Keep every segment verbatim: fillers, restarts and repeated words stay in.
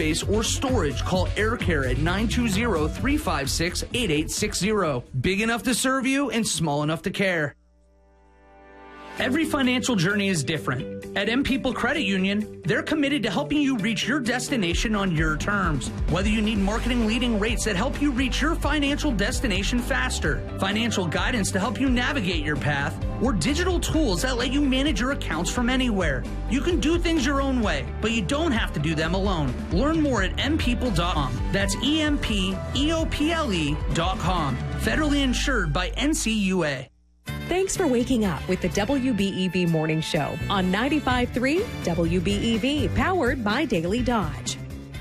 space, or storage, call Air Care at nine two zero, three five six, eight eight six zero. Big enough to serve you and small enough to care. Every financial journey is different. At M People Credit Union, they're committed to helping you reach your destination on your terms. Whether you need marketing leading rates that help you reach your financial destination faster, financial guidance to help you navigate your path, or digital tools that let you manage your accounts from anywhere, you can do things your own way, but you don't have to do them alone. Learn more at m people dot com. That's E M P E O P L E dot com. Federally insured by N C U A. Thanks for waking up with the W B E V Morning Show on ninety-five point three W B E V, powered by Daily Dodge.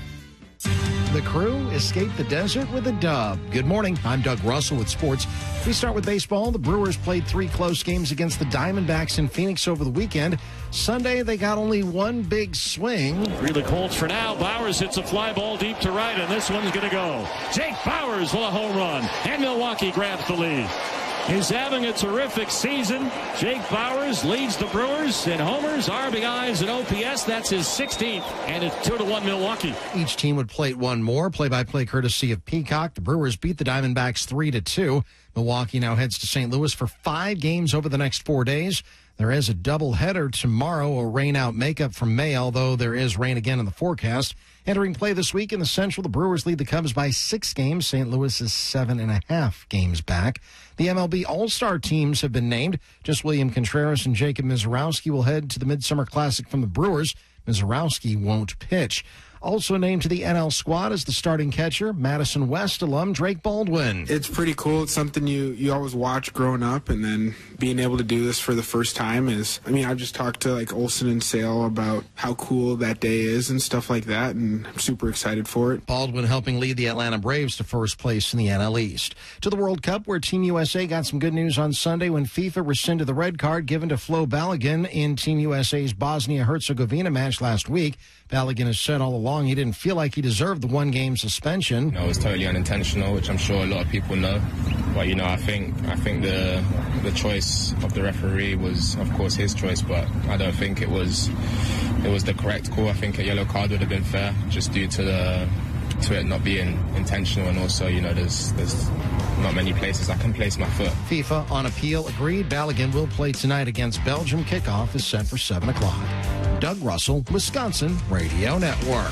The Crew escaped the desert with a dub. Good morning. I'm Doug Russell with sports. We start with baseball. The Brewers played three close games against the Diamondbacks in Phoenix over the weekend. Sunday, they got only one big swing. Three the Colts for now. Bowers hits a fly ball deep to right, and this one's going to go. Jake Bowers with a home run, and Milwaukee grabs the lead. He's having a terrific season. Jake Bowers leads the Brewers in homers, R B Is, and O P S. That's his sixteenth, and it's two to one Milwaukee. Each team would plate one more. Play-by-play courtesy of Peacock. The Brewers beat the Diamondbacks three to two. Milwaukee now heads to Saint Louis for five games over the next four days. There is a doubleheader tomorrow, a rain-out makeup from May, although there is rain again in the forecast. Entering play this week in the Central, the Brewers lead the Cubs by six games. Saint Louis is seven and a half games back. The M L B All-Star teams have been named. Just William Contreras and Jacob Mizorowski will head to the Midsummer Classic from the Brewers. Mizorowski won't pitch. Also named to the N L squad is the starting catcher, Madison West alum Drake Baldwin. It's pretty cool. It's something you, you always watch growing up, and then being able to do this for the first time is, I mean, I've just talked to like Olsen and Sale about how cool that day is and stuff like that, and I'm super excited for it. Baldwin helping lead the Atlanta Braves to first place in the N L East. To the World Cup, where Team U S A got some good news on Sunday when FIFA rescinded the red card given to Flo Balogun in Team U S A's Bosnia-Herzegovina match last week. Balogun has said all along he didn't feel like he deserved the one-game suspension. You know, it was totally unintentional, which I'm sure a lot of people know. But, you know, I think I think the the choice of the referee was, of course, his choice, but I don't think it was it was the correct call. I think a yellow card would have been fair, just due to the to it not being intentional, and also, you know, there's there's not many places I can place my foot. FIFA on appeal agreed. Balogun will play tonight against Belgium. Kickoff is set for seven o'clock. Doug Russell, Wisconsin Radio Network.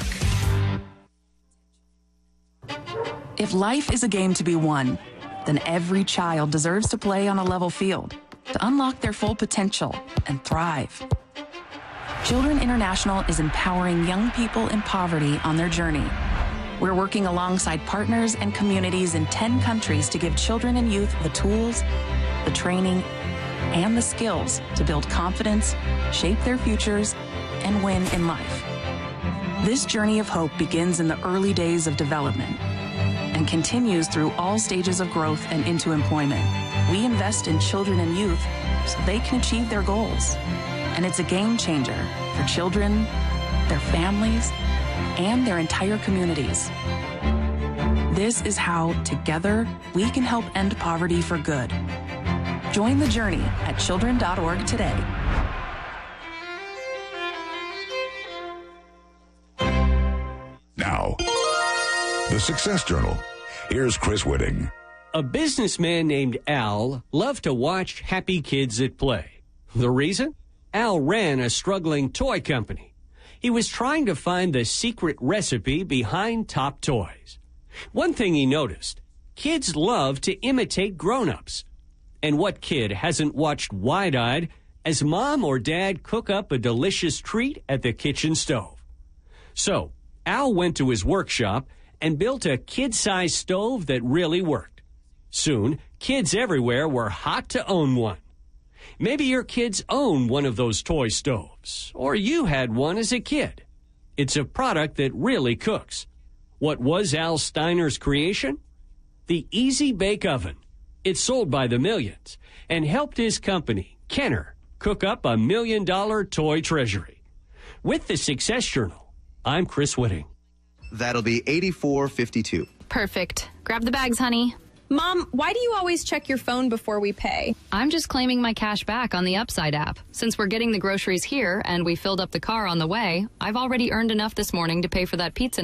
If life is a game to be won, then every child deserves to play on a level field to unlock their full potential and thrive. Children International is empowering young people in poverty on their journey. We're working alongside partners and communities in ten countries to give children and youth the tools, the training, and the skills to build confidence, shape their futures, and win in life. This journey of hope begins in the early days of development and continues through all stages of growth and into employment. We invest in children and youth so they can achieve their goals. And it's a game changer for children, their families, and their entire communities. This is how, together, we can help end poverty for good. Join the journey at children dot org today. Now, the Success Journal. Here's Chris Whitting. A businessman named Al loved to watch happy kids at play. The reason? Al ran a struggling toy company. He was trying to find the secret recipe behind top toys. One thing he noticed, kids love to imitate grown-ups. And what kid hasn't watched wide-eyed as mom or dad cook up a delicious treat at the kitchen stove? So, Al went to his workshop and built a kid-sized stove that really worked. Soon, kids everywhere were hot to own one. Maybe your kids own one of those toy stoves, or you had one as a kid. It's a product that really cooks. What was Al Steiner's creation? The Easy Bake Oven. It sold by the millions and helped his company, Kenner, cook up a million-dollar toy treasury. With the Success Journal, I'm Chris Whitting. That'll be eighty-four fifty-two. Perfect. Grab the bags, honey. Mom, why do you always check your phone before we pay? I'm just claiming my cash back on the Upside app. Since we're getting the groceries here and we filled up the car on the way, I've already earned enough this morning to pay for that pizza